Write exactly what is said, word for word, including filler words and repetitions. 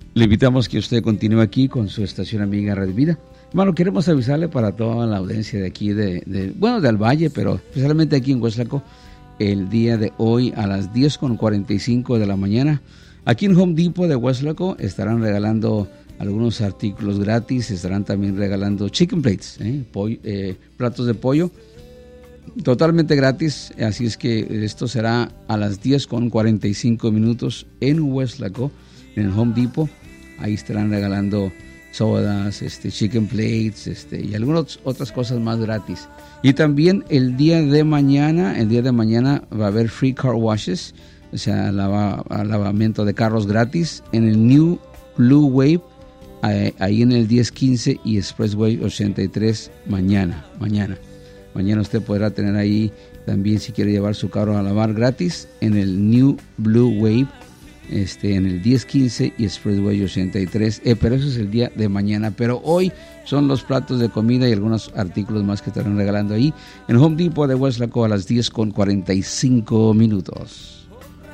Le invitamos que usted continúe aquí con su estación amiga Red Vida. Hermano, queremos avisarle para toda la audiencia de aquí, de, de bueno, del Valle, pero especialmente aquí en Weslaco, el día de hoy a las diez con cuarenta y cinco de la mañana, aquí en Home Depot de Weslaco estarán regalando algunos artículos gratis, estarán también regalando chicken plates, ¿eh? Pollo, eh, platos de pollo, totalmente gratis, así es que esto será a las diez con cuarenta y cinco minutos en Weslaco, en el Home Depot. Ahí estarán regalando sodas, este, chicken plates, este, y algunas otras cosas más gratis. Y también el día de mañana, el día de mañana va a haber free car washes, o sea, lava, lavamiento de carros gratis en el New Blue Wave, ahí, ahí en el diez quince y Expressway ochenta y tres mañana, mañana. Mañana usted podrá tener ahí también, si quiere llevar su carro a lavar gratis, en el New Blue Wave, Este, en el diez quince y Expressway ochenta y tres, eh, pero eso es el día de mañana. Pero hoy son los platos de comida y algunos artículos más que estarán regalando ahí en Home Depot de Weslaco a las diez con cuarenta y cinco minutos.